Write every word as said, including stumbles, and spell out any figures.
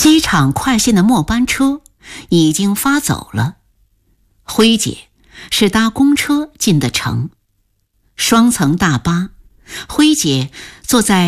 机场快线的末班车已经发走了，辉姐是搭公车进的城。双层大巴，辉姐坐在